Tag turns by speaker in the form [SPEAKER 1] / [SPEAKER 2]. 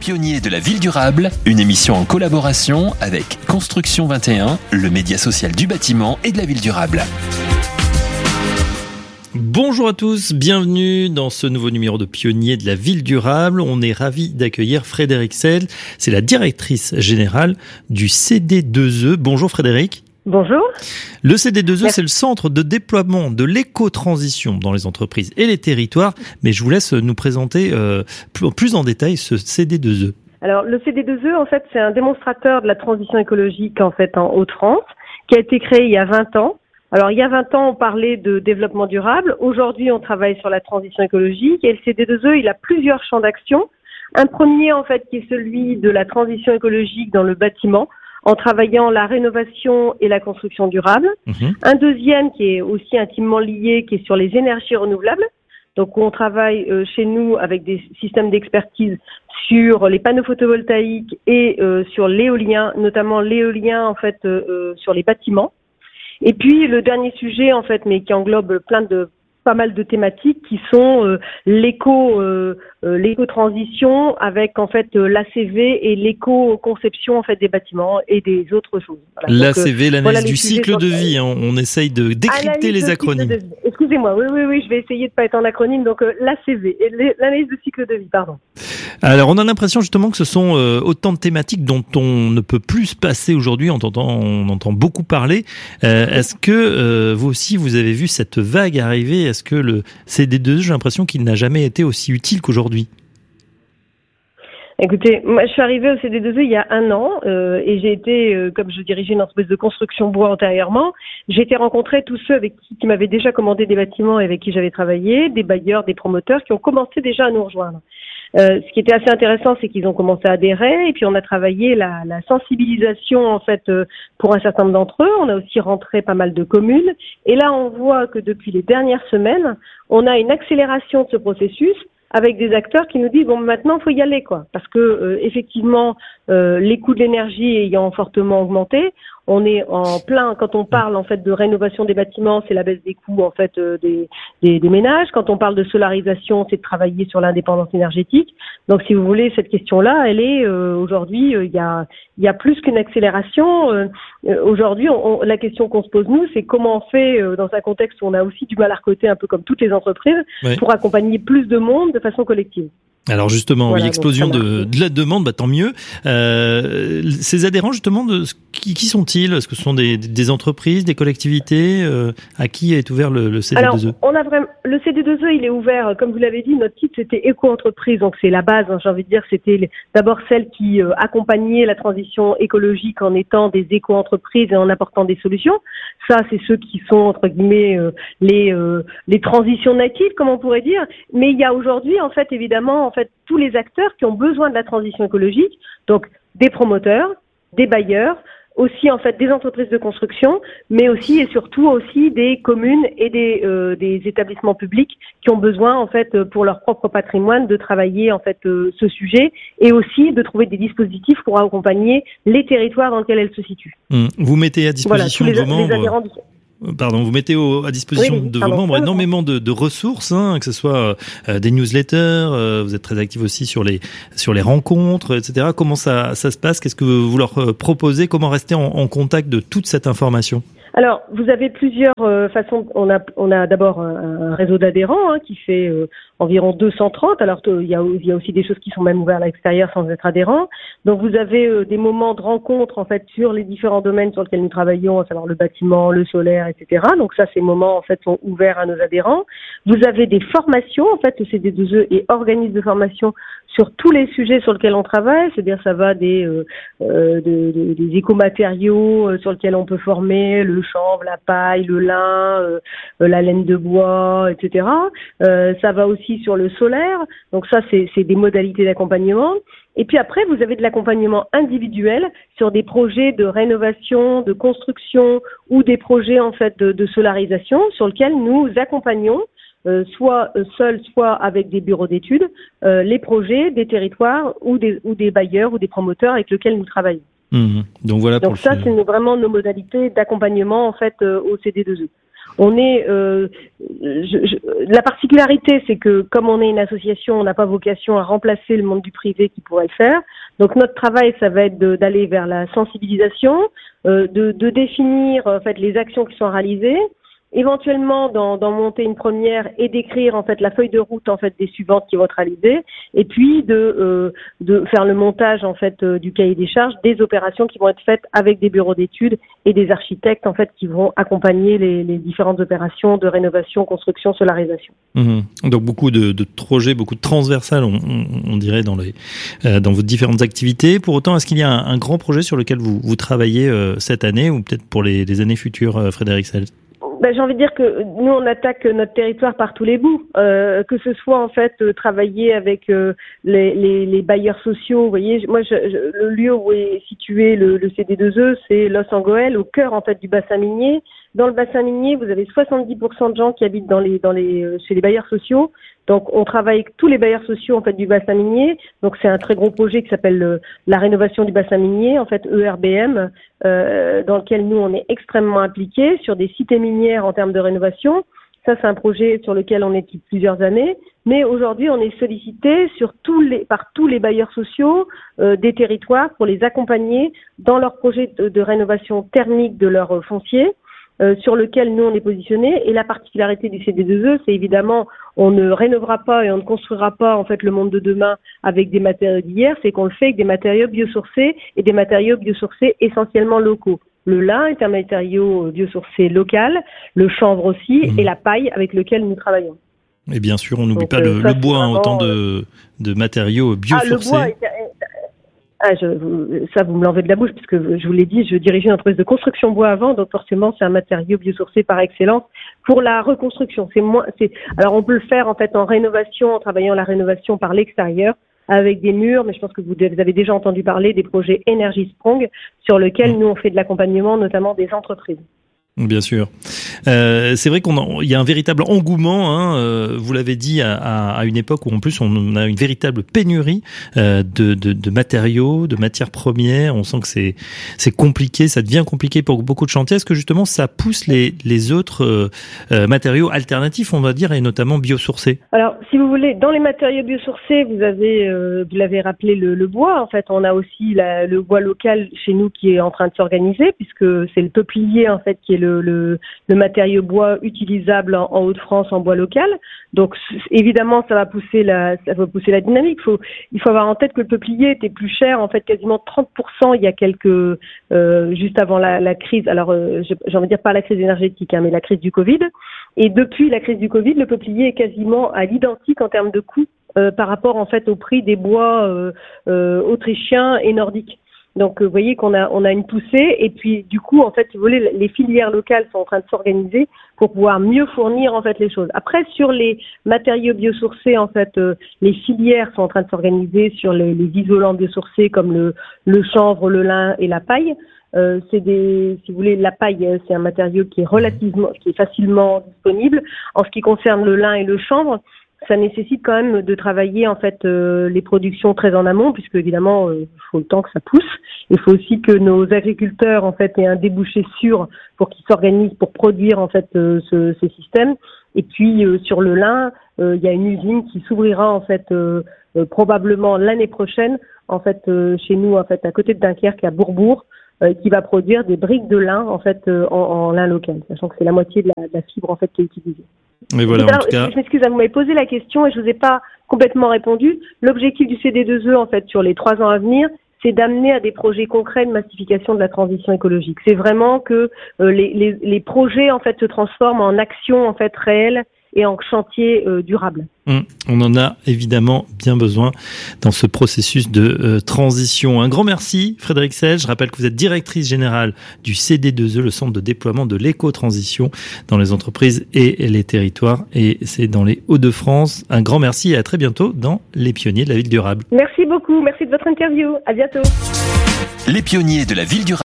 [SPEAKER 1] pionniers de la ville durable, une émission en collaboration avec Construction 21, le média social du bâtiment et de la ville durable.
[SPEAKER 2] Bonjour à tous, bienvenue dans ce nouveau numéro de Pionniers de la ville durable. On est ravis d'accueillir Frédérique Seld, c'est la directrice générale du CD2E. Bonjour Frédérique.
[SPEAKER 3] Bonjour.
[SPEAKER 2] Le CD2E, c'est le centre de déploiement de l'éco-transition dans les entreprises et les territoires. Mais je vous laisse nous présenter plus en détail ce CD2E.
[SPEAKER 3] Alors, le CD2E, en fait, c'est un démonstrateur de la transition écologique, en fait, en Haute-France, qui a été créé il y a 20 ans. Alors, il y a 20 ans, on parlait de développement durable. Aujourd'hui, on travaille sur la transition écologique. Et le CD2E, il a plusieurs champs d'action. Un premier, en fait, qui est celui de la transition écologique dans le bâtiment, en travaillant la rénovation et la construction durable. Un deuxième qui est aussi intimement lié, qui est sur les énergies renouvelables. Donc, on travaille chez nous avec des systèmes d'expertise sur les panneaux photovoltaïques et sur l'éolien, notamment l'éolien en fait sur les bâtiments. Et puis le dernier sujet en fait, mais qui englobe pas mal de thématiques qui sont l'éco-transition avec en fait l'ACV et l'éco-conception en fait des bâtiments et des autres choses. Voilà.
[SPEAKER 2] L'ACV, l'analyse du cycle de vie. Hein. On essaye de décrypter les acronymes.
[SPEAKER 3] Excusez-moi, oui, je vais essayer de pas être en acronyme. Donc l'ACV, l'analyse du cycle de vie, pardon.
[SPEAKER 2] Alors on a l'impression justement que ce sont autant de thématiques dont on ne peut plus se passer aujourd'hui. On entend beaucoup parler. Est-ce que vous aussi vous avez vu cette vague arriver? Est-ce que le CD2E, j'ai l'impression qu'il n'a jamais été aussi utile qu'aujourd'hui?
[SPEAKER 3] Écoutez, moi je suis arrivée au CD2E il y a 1 an et j'ai été, comme je dirigeais une entreprise de construction bois antérieurement, j'ai été rencontrer tous ceux avec qui m'avaient déjà commandé des bâtiments et avec qui j'avais travaillé, des bailleurs, des promoteurs qui ont commencé déjà à nous rejoindre. Ce qui était assez intéressant, c'est qu'ils ont commencé à adhérer et puis on a travaillé la sensibilisation en fait pour un certain nombre d'entre eux. On a aussi rentré pas mal de communes et là on voit que depuis les dernières semaines, on a une accélération de ce processus avec des acteurs qui nous disent bon maintenant faut y aller quoi parce que effectivement les coûts de l'énergie ayant fortement augmenté, on est en plein quand on parle en fait de rénovation des bâtiments, c'est la baisse des coûts en fait des ménages. Quand on parle de solarisation, c'est de travailler sur l'indépendance énergétique. Donc si vous voulez cette question-là, elle est aujourd'hui il y a plus qu'une accélération. Aujourd'hui, la question qu'on se pose nous, c'est comment on fait dans un contexte où on a aussi du mal à recruter un peu comme toutes les entreprises pour accompagner plus de monde de façon collective.
[SPEAKER 2] Alors justement, voilà, oui, explosion de la demande, tant mieux. Ces adhérents justement, qui sont-ils? Est-ce que ce sont des entreprises, des collectivités? À qui est ouvert le CD2E?
[SPEAKER 3] Alors, on a vraiment le CD2E, il est ouvert, comme vous l'avez dit, notre titre c'était éco-entreprise, donc c'est la base. Hein, j'ai envie de dire, c'était d'abord celles qui accompagnaient la transition écologique en étant des éco-entreprises et en apportant des solutions. Ça, c'est ceux qui sont entre guillemets les transitions natives, comme on pourrait dire. Mais il y a aujourd'hui, en fait, évidemment, tous les acteurs qui ont besoin de la transition écologique, donc des promoteurs, des bailleurs, aussi en fait des entreprises de construction, mais aussi et surtout aussi des communes et des établissements publics qui ont besoin en fait pour leur propre patrimoine de travailler en fait ce sujet et aussi de trouver des dispositifs pour accompagner les territoires dans lesquels elles se situent.
[SPEAKER 2] Vous mettez à disposition de vos membres. Vous mettez à disposition de vos membres énormément de ressources, hein, que ce soit des newsletters, vous êtes très actifs aussi sur les rencontres, etc. Comment ça se passe? Qu'est-ce que vous leur proposez? Comment rester en contact de toute cette information?
[SPEAKER 3] Alors, vous avez plusieurs façons. On a d'abord un réseau d'adhérents qui fait environ 230. Alors, il y a aussi des choses qui sont même ouvertes à l'extérieur sans être adhérents. Donc, vous avez des moments de rencontre en fait sur les différents domaines sur lesquels nous travaillons, à savoir le bâtiment, le solaire, etc. Donc, ça, ces moments en fait sont ouverts à nos adhérents. Vous avez des formations. En fait, le CD2E et organise de formation sur tous les sujets sur lesquels on travaille. C'est-à-dire, ça va des écomatériaux sur lesquels on peut former le chanvre, la paille, le lin, la laine de bois, etc. Ça va aussi sur le solaire. Donc ça, c'est des modalités d'accompagnement. Et puis après, vous avez de l'accompagnement individuel sur des projets de rénovation, de construction ou des projets en fait de solarisation sur lesquels nous accompagnons soit seuls, soit avec des bureaux d'études, les projets des territoires ou des bailleurs ou des promoteurs avec lesquels nous travaillons.
[SPEAKER 2] Donc voilà.
[SPEAKER 3] Donc ça, c'est vraiment nos modalités d'accompagnement en fait au CD2E. On est la particularité, c'est que comme on est une association, on n'a pas vocation à remplacer le monde du privé qui pourrait le faire. Donc notre travail, ça va être d'aller vers la sensibilisation, de définir en fait les actions qui sont réalisées, éventuellement d'en monter une première et d'écrire en fait la feuille de route en fait des suivantes qui vont être réalisées, et puis de faire le montage en fait du cahier des charges des opérations qui vont être faites avec des bureaux d'études et des architectes en fait qui vont accompagner les différentes opérations de rénovation, construction, solarisation.
[SPEAKER 2] Donc beaucoup de projets, beaucoup de transversales, on dirait dans vos différentes activités. Pour autant, est-ce qu'il y a un grand projet sur lequel vous travaillez cette année ou peut-être pour les années futures, Frédéric Selge?
[SPEAKER 3] J'ai envie de dire que nous, on attaque notre territoire par tous les bouts, que ce soit en fait travailler avec les bailleurs sociaux. Vous voyez, moi, le lieu où est situé le CD2E, c'est Los Angoel, au cœur en fait du bassin minier. Dans le bassin minier, vous avez 70% de gens qui habitent chez les bailleurs sociaux. Donc, on travaille avec tous les bailleurs sociaux en fait du bassin minier. Donc, c'est un très gros projet qui s'appelle la rénovation du bassin minier, en fait ERBM, dans lequel nous on est extrêmement impliqués sur des cités minières en termes de rénovation. Ça, c'est un projet sur lequel on est depuis plusieurs années. Mais aujourd'hui, on est sollicité par tous les bailleurs sociaux des territoires pour les accompagner dans leur projet de rénovation thermique de leur foncier. Sur lequel nous on est positionné. Et la particularité du CD2E, c'est évidemment on ne rénovera pas et on ne construira pas en fait le monde de demain avec des matériaux d'hier, c'est qu'on le fait avec des matériaux biosourcés et des matériaux biosourcés essentiellement locaux. Le lin est un matériau biosourcé local, le chanvre aussi, et la paille avec lequel nous travaillons.
[SPEAKER 2] Et bien sûr, on n'oublie pas le bois, autant de matériaux biosourcés.
[SPEAKER 3] Le bois ça, vous me l'enlevez de la bouche, puisque je vous l'ai dit, je dirigeais une entreprise de construction bois avant, donc forcément, c'est un matériau biosourcé par excellence pour la reconstruction. Alors, on peut le faire, en fait, en rénovation, en travaillant la rénovation par l'extérieur, avec des murs, mais je pense que vous avez déjà entendu parler des projets Energy Strong, sur lesquels nous, on fait de l'accompagnement, notamment des entreprises.
[SPEAKER 2] Bien sûr. C'est vrai il y a un véritable engouement, vous l'avez dit, à une époque où en plus on a une véritable pénurie de matériaux, de matières premières. On sent que c'est compliqué, ça devient compliqué pour beaucoup de chantiers. Est-ce que justement ça pousse les autres matériaux alternatifs, on va dire, et notamment biosourcés?
[SPEAKER 3] Alors, si vous voulez, dans les matériaux biosourcés, vous l'avez rappelé, le bois. En fait, on a aussi le bois local chez nous qui est en train de s'organiser, puisque c'est le peuplier en fait qui est le matériau bois utilisable en Hauts-de-France en bois local. Donc évidemment ça va pousser la dynamique. Il faut avoir en tête que le peuplier était plus cher, en fait quasiment 30% il y a juste avant la crise. Alors j'ai envie de dire pas la crise énergétique, mais la crise du Covid. Et depuis la crise du Covid, le peuplier est quasiment à l'identique en termes de coût par rapport en fait au prix des bois autrichiens et nordiques. Donc, vous voyez qu'on a une poussée, et puis du coup, en fait, si vous voulez, les filières locales sont en train de s'organiser pour pouvoir mieux fournir en fait les choses. Après, sur les matériaux biosourcés, en fait, les filières sont en train de s'organiser sur les isolants biosourcés comme le chanvre, le lin et la paille. Si vous voulez, la paille, c'est un matériau qui est facilement disponible. En ce qui concerne le lin et le chanvre, ça nécessite quand même de travailler en fait les productions très en amont, puisque évidemment il faut le temps que ça pousse. Il faut aussi que nos agriculteurs en fait aient un débouché sûr pour qu'ils s'organisent pour produire en fait ces systèmes. Et puis sur le lin, il y a une usine qui s'ouvrira en fait probablement l'année prochaine en fait chez nous en fait à côté de Dunkerque à Bourbourg, qui va produire des briques de lin en fait en lin local, sachant que c'est la moitié de la fibre en fait qui est utilisée.
[SPEAKER 2] Mais voilà, en tout cas.
[SPEAKER 3] Je m'excuse, vous m'avez posé la question et je vous ai pas complètement répondu. L'objectif du CD2E en fait sur les 3 ans à venir, c'est d'amener à des projets concrets de massification de la transition écologique. C'est vraiment que les projets en fait se transforment en actions en fait réelles et en chantier durable.
[SPEAKER 2] On en a évidemment bien besoin dans ce processus de transition. Un grand merci, Frédéric Selge. Je rappelle que vous êtes directrice générale du CD2E, le centre de déploiement de l'éco-transition dans les entreprises et les territoires. Et c'est dans les Hauts-de-France. Un grand merci et à très bientôt dans Les Pionniers de la Ville durable.
[SPEAKER 3] Merci beaucoup. Merci de votre interview. À bientôt.
[SPEAKER 1] Les Pionniers de la Ville durable.